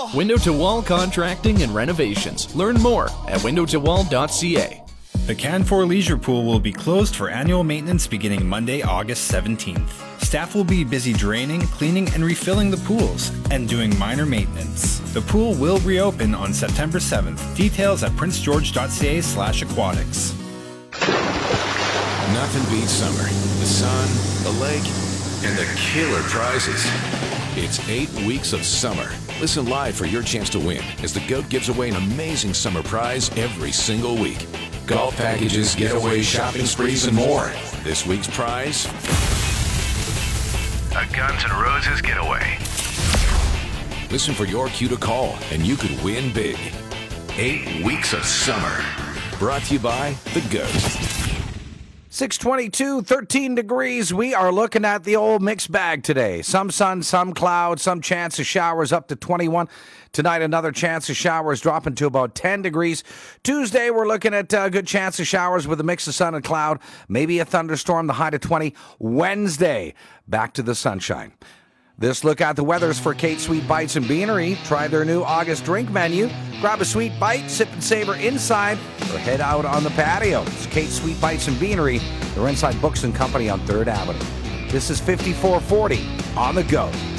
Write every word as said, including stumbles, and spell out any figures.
Window-to-wall contracting and renovations. Learn more at window to wall dot c a. The Canfor Leisure Pool will be closed for annual maintenance beginning Monday, August seventeenth. Staff will be busy draining, cleaning, and refilling the pools, and doing minor maintenance. The pool will reopen on September seventh. Details at prince george dot c a slash aquatics. Nothing beats summer. The sun, the lake, and the killer prizes. It's eight weeks of summer. Listen live for your chance to win as the GOAT gives away an amazing summer prize every single week. Golf packages, getaways, shopping sprees, and more. This week's prize, a Guns N' Roses getaway. Listen for your cue to call, and you could win big. Eight weeks of summer. Brought to you by the GOAT. six twenty-two, thirteen degrees. We are looking at the old mixed bag today. Some sun, some cloud, some chance of showers up to twenty-one. Tonight, another chance of showers dropping to about ten degrees. Tuesday, we're looking at a good chance of showers with a mix of sun and cloud. Maybe a thunderstorm, the high to twenty. Wednesday, back to the sunshine. This look at the weathers for Kate Sweet Bites and Beanery. Try their new August drink menu. Grab a sweet bite, sip and savor inside, or head out on the patio. It's Kate Sweet Bites and Beanery. They're inside Books and Company on third Avenue. This is fifty-four forty on the go.